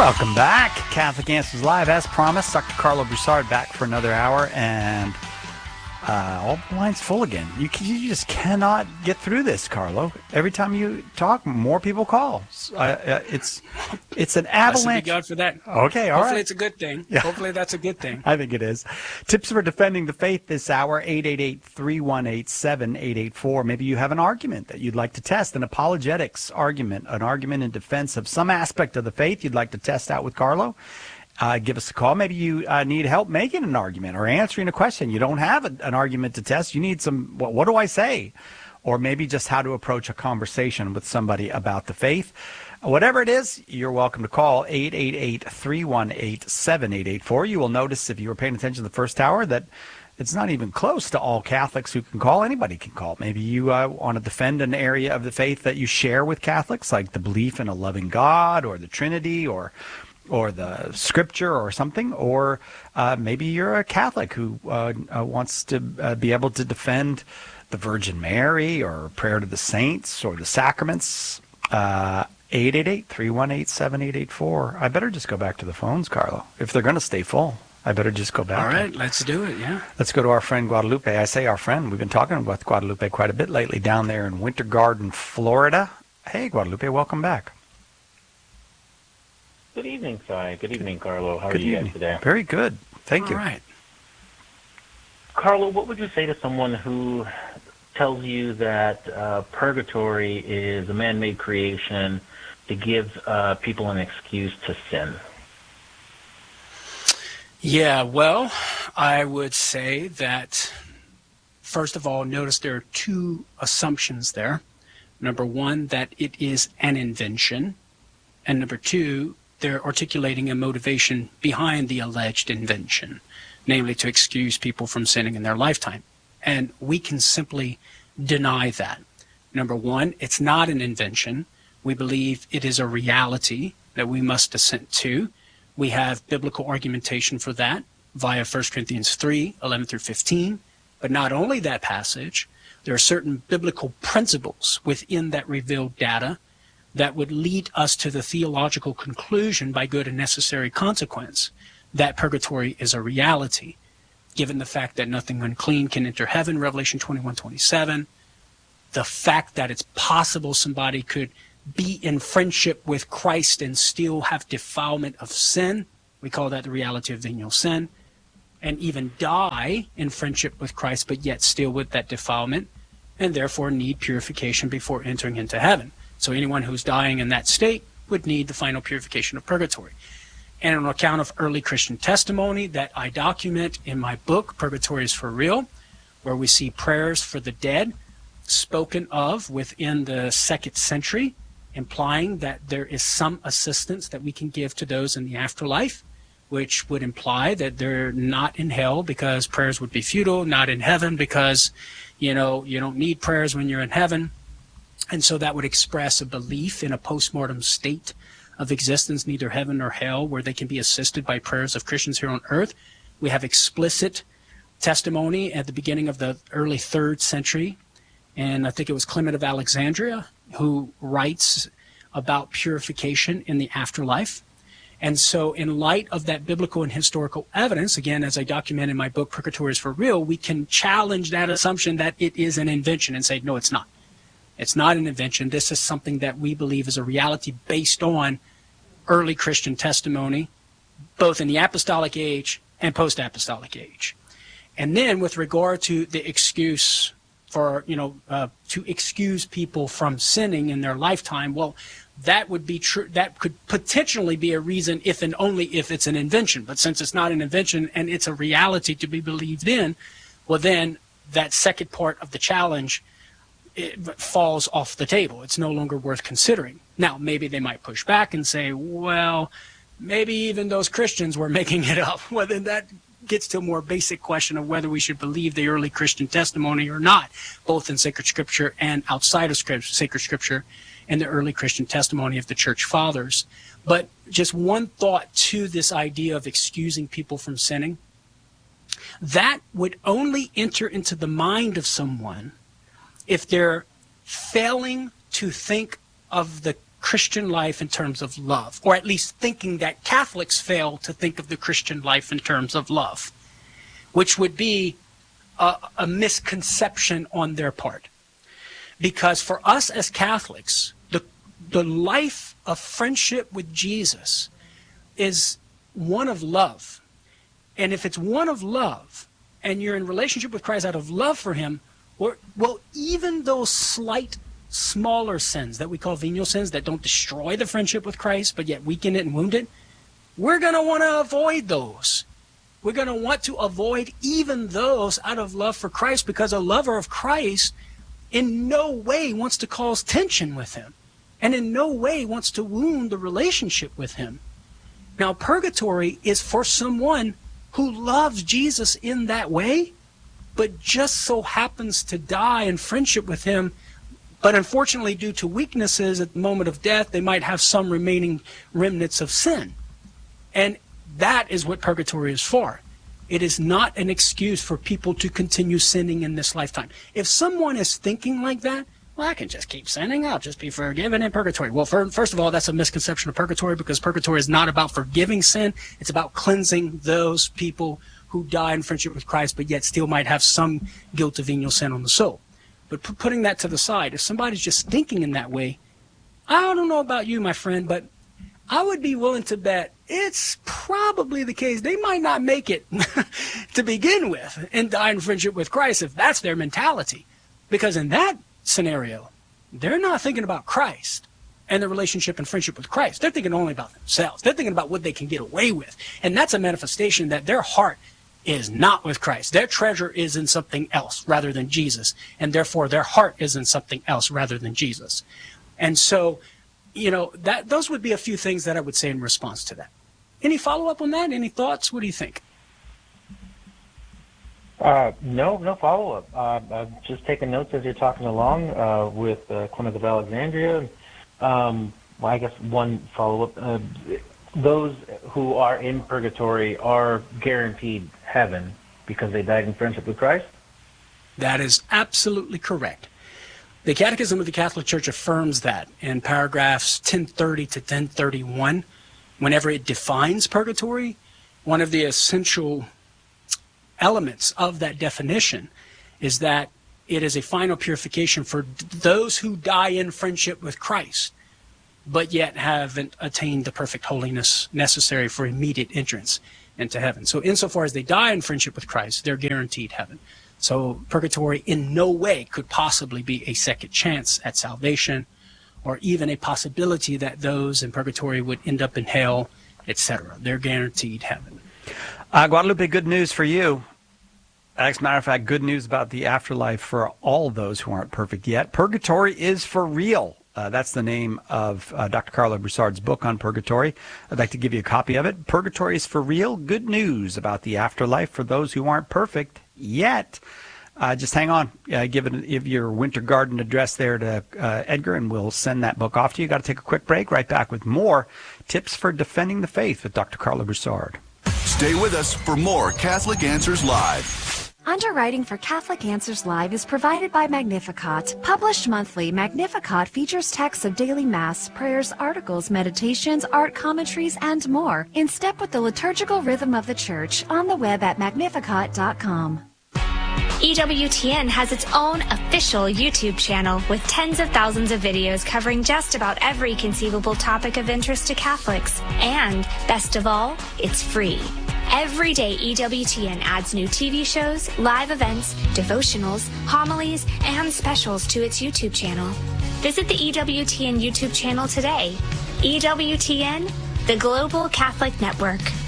Welcome back. Catholic Answers Live. As promised, Dr. Carlo Broussard back for another hour, and all the lines full again. You just cannot get through this, Carlo. Every time you talk, more people call. It's an avalanche. Blessed be God for that. Okay, all right. Hopefully it's a good thing. Yeah. Hopefully that's a good thing. I think it is. Tips for defending the faith this hour, 888-318-7884. Maybe you have an argument that you'd like to test, an apologetics argument, an argument in defense of some aspect of the faith you'd like to test out with Carlo. Give us a call. Maybe you need help making an argument or answering a question. You don't have an argument to test. You need some, what do I say? Or maybe just how to approach a conversation with somebody about the faith. Whatever it is, you're welcome to call 888-318-7884. You will notice if you were paying attention to the first hour that it's not even close to all Catholics who can call. Anybody can call. Maybe you want to defend an area of the faith that you share with Catholics, like the belief in a loving God or the Trinity or the scripture or something, or maybe you're a Catholic who wants to be able to defend the Virgin Mary or prayer to the saints or the sacraments. 888-318-7884. I better just go back to the phones, Carlo. If they're going to stay full, I better just go back. All right, let's do it, yeah. Let's go to our friend Guadalupe. I say our friend. We've been talking about Guadalupe quite a bit lately down there in Winter Garden, Florida. Hey, Guadalupe, welcome back. Good evening, Si. Good evening, Carlo. How are you guys today? Very good. Thank you. All right. Carlo, what would you say to someone who tells you that purgatory is a man-made creation to give people an excuse to sin? Yeah, well, I would say that, first of all, notice there are two assumptions there. Number one, that it is an invention. And number two, they're articulating a motivation behind the alleged invention, namely to excuse people from sinning in their lifetime. And we can simply deny that. Number one, it's not an invention. We believe it is a reality that we must assent to. We have biblical argumentation for that via 1 Corinthians 3, 11 through 15. But not only that passage, there are certain biblical principles within that revealed data that would lead us to the theological conclusion by good and necessary consequence that purgatory is a reality, given the fact that nothing unclean can enter heaven, Revelation 21:27, the fact that it's possible somebody could be in friendship with Christ and still have defilement of sin, we call that the reality of venial sin, and even die in friendship with Christ but yet still with that defilement, and therefore need purification before entering into heaven. So anyone who's dying in that state would need the final purification of purgatory. And on account of early Christian testimony that I document in my book, Purgatory is for Real, where we see prayers for the dead spoken of within the 2nd century, implying that there is some assistance that we can give to those in the afterlife, which would imply that they're not in hell because prayers would be futile, not in heaven because, you don't need prayers when you're in heaven. And so that would express a belief in a post-mortem state of existence, neither heaven nor hell, where they can be assisted by prayers of Christians here on earth. We have explicit testimony at the beginning of the early 3rd century, and I think it was Clement of Alexandria who writes about purification in the afterlife. And so in light of that biblical and historical evidence, again, as I document in my book, Purgatory is for Real, we can challenge that assumption that it is an invention and say, no, it's not. It's not an invention. This is something that we believe is a reality based on early Christian testimony, both in the apostolic age and post-apostolic age. And then with regard to the excuse for, to excuse people from sinning in their lifetime, well, that would be true. That could potentially be a reason if and only if it's an invention. But since it's not an invention and it's a reality to be believed in, well, then that second part of the challenge, it falls off the table. It's no longer worth considering. Now, maybe they might push back and say, well, maybe even those Christians were making it up. Well, then that gets to a more basic question of whether we should believe the early Christian testimony or not, both in sacred scripture and outside of sacred scripture, and the early Christian testimony of the church fathers. But just one thought to this idea of excusing people from sinning, that would only enter into the mind of someone if they're failing to think of the Christian life in terms of love, or at least thinking that Catholics fail to think of the Christian life in terms of love, which would be a misconception on their part. Because for us as Catholics, the life of friendship with Jesus is one of love. And if it's one of love, and you're in relationship with Christ out of love for him, well, even those slight, smaller sins that we call venial sins that don't destroy the friendship with Christ, but yet weaken it and wound it, we're going to want to avoid those. We're going to want to avoid even those out of love for Christ, because a lover of Christ in no way wants to cause tension with him, and in no way wants to wound the relationship with him. Now, purgatory is for someone who loves Jesus in that way, but just so happens to die in friendship with him. But unfortunately, due to weaknesses at the moment of death, they might have some remaining remnants of sin. And that is what purgatory is for. It is not an excuse for people to continue sinning in this lifetime. If someone is thinking like that, well, I can just keep sinning, I'll just be forgiven in purgatory. Well, first of all, that's a misconception of purgatory, because purgatory is not about forgiving sin. It's about cleansing those people who die in friendship with Christ, but yet still might have some guilt of venial sin on the soul. But putting that to the side, if somebody's just thinking in that way, I don't know about you, my friend, but I would be willing to bet it's probably the case they might not make it to begin with and die in friendship with Christ if that's their mentality. Because in that scenario, they're not thinking about Christ and their relationship and friendship with Christ. They're thinking only about themselves. They're thinking about what they can get away with. And that's a manifestation that their heart is not with Christ. Their treasure is in something else rather than Jesus. And therefore, their heart is in something else rather than Jesus. And so, those would be a few things that I would say in response to that. Any follow-up on that? Any thoughts? What do you think? No follow-up. I'm just taking notes as you're talking along with Clement of Alexandria. I guess one follow-up. Those who are in purgatory are guaranteed heaven because they died in friendship with Christ? That is absolutely correct. The Catechism of the Catholic Church affirms that in paragraphs 1030 to 1031. Whenever it defines purgatory, one of the essential elements of that definition is that it is a final purification for those who die in friendship with Christ, but yet haven't attained the perfect holiness necessary for immediate entrance into heaven. So insofar as they die in friendship with Christ, they're guaranteed heaven. So purgatory in no way could possibly be a second chance at salvation, or even a possibility that those in purgatory would end up in hell, etc. They're guaranteed heaven. Guadalupe, good news for you. As a matter of fact, good news about the afterlife for all those who aren't perfect yet. Purgatory is for real. That's the name of Dr. Carlo Broussard's book on purgatory. I'd like to give you a copy of it. Purgatory is for real. Good news about the afterlife for those who aren't perfect yet. Just hang on. Give your Winter Garden address there to Edgar, and we'll send that book off to you. Got to take a quick break. Right back with more tips for defending the faith with Dr. Carlo Broussard. Stay with us for more Catholic Answers Live. Underwriting for Catholic Answers Live is provided by Magnificat. Published monthly, Magnificat features texts of daily Mass, prayers, articles, meditations, art commentaries, and more, in step with the liturgical rhythm of the Church, on the web at magnificat.com. EWTN has its own official YouTube channel with tens of thousands of videos covering just about every conceivable topic of interest to Catholics. And, best of all, it's free. Every day, EWTN adds new TV shows, live events, devotionals, homilies, and specials to its YouTube channel. Visit the EWTN YouTube channel today. EWTN, the Global Catholic Network.